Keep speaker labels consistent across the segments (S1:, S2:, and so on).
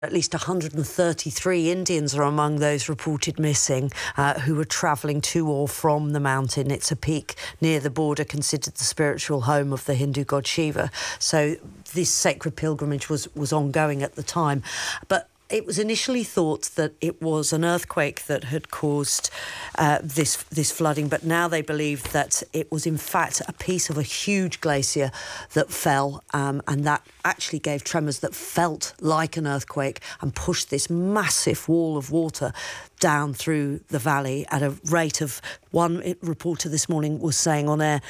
S1: At least 133 Indians are among those reported missing who were travelling to or from the mountain. It's a peak near the border, considered the spiritual home of the Hindu god Shiva. So this sacred pilgrimage was ongoing at the time. But it was initially thought that it was an earthquake that had caused this flooding, but now they believe that it was in fact a piece of a huge glacier that fell, and that actually gave tremors that felt like an earthquake and pushed this massive wall of water down through the valley at a rate of, one reporter this morning was saying on air,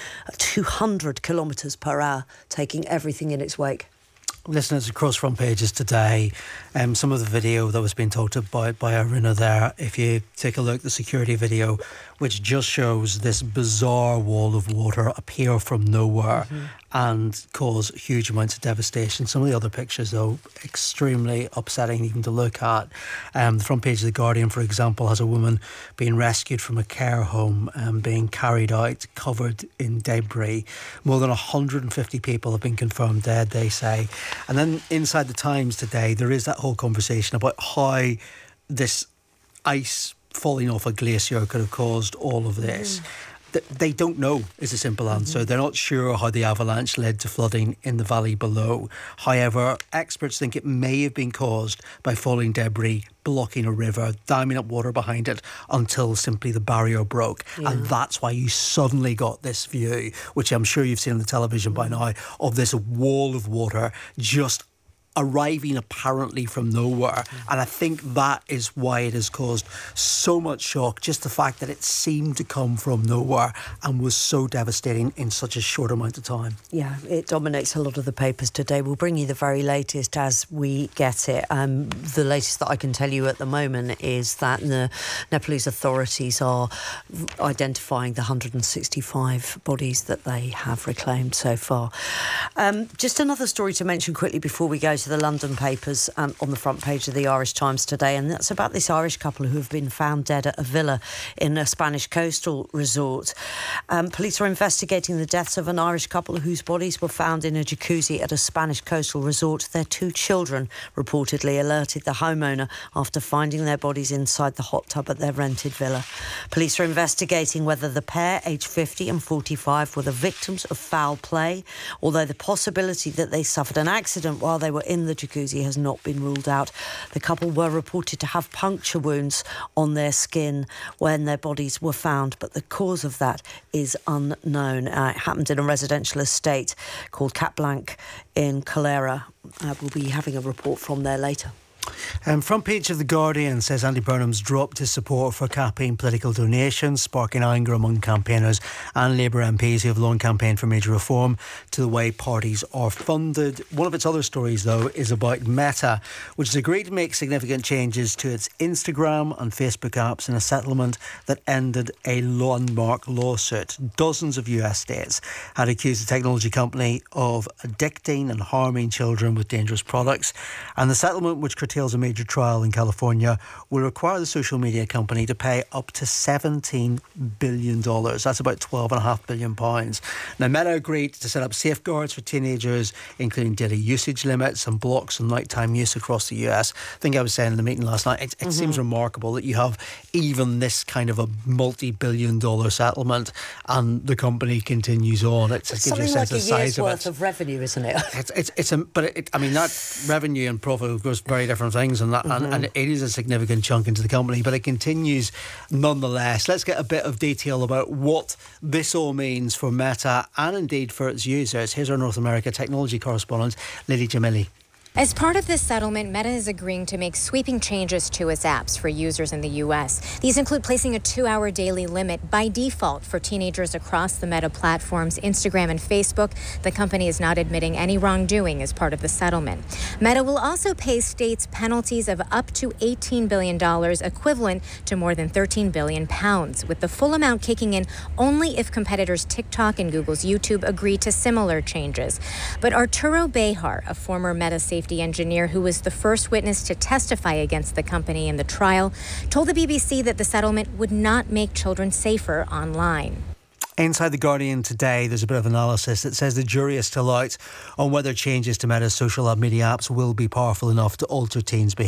S1: 200 kilometres per hour, taking everything in its wake.
S2: Listeners, across front pages today, some of the video that was being talked about by Aruna there, if you take a look, the security video, which just shows this bizarre wall of water appear from nowhere and cause huge amounts of devastation. Some of the other pictures, though, extremely upsetting even to look at. The front page of The Guardian, for example, has a woman being rescued from a care home and being carried out covered in debris. More than 150 people have been confirmed dead, they say. And then inside the Times today, there is that whole conversation about how this ice falling off a glacier could have caused all of this. They don't know is a simple answer. They're not sure how the avalanche led to flooding in the valley below. However, experts think it may have been caused by falling debris blocking a river, damming up water behind it until simply the barrier broke. And that's why you suddenly got this view, which I'm sure you've seen on the television by now, of this wall of water just arriving apparently from nowhere. And I think that is why it has caused so much shock, just the fact that it seemed to come from nowhere and was so devastating in such a short amount of time. Yeah,
S1: it dominates a lot of the papers today. We'll bring you the very latest as we get it. The latest that I can tell you at the moment is that the Nepalese authorities are identifying the 165 bodies that they have reclaimed so far. Just another story to mention quickly before we go to the London papers on the front page of the Irish Times today, and that's about this Irish couple who have been found dead at a villa in a Spanish coastal resort. Police are investigating the deaths of an Irish couple whose bodies were found in a jacuzzi at a Spanish coastal resort. Their two children reportedly alerted the homeowner after finding their bodies inside the hot tub at their rented villa. Police are investigating whether the pair, aged 50 and 45, were the victims of foul play, although the possibility that they suffered an accident while they were in the jacuzzi has not been ruled out. The couple were reported to have puncture wounds on their skin when their bodies were found, but the cause of that is unknown. It happened in a residential estate called Cat Blanc in Calera. We'll be having a report from there later.
S2: Front page of The Guardian says Andy Burnham's dropped his support for capping political donations, sparking anger among campaigners and Labour MPs who have long campaigned for major reform to the way parties are funded. One of its other stories, though, is about Meta, which has agreed to make significant changes to its Instagram and Facebook apps in a settlement that ended a landmark lawsuit. Dozens of US states had accused the technology company of addicting and harming children with dangerous products, and the settlement, which curtails a major trial in California, will require the social media company to pay up to $17 billion. That's about £12.5 billion. Now, Meta agreed to set up safeguards for teenagers, including data usage limits and blocks on nighttime use across the US. I think I was saying in the meeting last night, it seems remarkable that you have even this kind of a multi-billion-dollar settlement and the company continues on. It gives you a sense of the size of it.
S1: Worth of revenue, isn't it?
S2: I mean, that revenue and profit goes very different things, and that and it is a significant chunk into the company, but it continues nonetheless. Let's get a bit of detail about what this all means for Meta and indeed for its users. Here's our North America technology correspondent, Lily Jamili.
S3: As part of this settlement, Meta is agreeing to make sweeping changes to its apps for users in the U.S. These include placing a 2-hour daily limit by default for teenagers across the Meta platforms, Instagram and Facebook. The company is not admitting any wrongdoing as part of the settlement. Meta will also pay states penalties of up to $18 billion, equivalent to more than 13 billion pounds, with the full amount kicking in only if competitors TikTok and Google's YouTube agree to similar changes. But Arturo Bejar, a former Meta safety engineer who was the first witness to testify against the company in the trial, told the BBC that the settlement would not make children safer online.
S2: Inside The Guardian today, there's a bit of analysis that says the jury is still out on whether changes to Meta's social media apps will be powerful enough to alter teens' behaviour.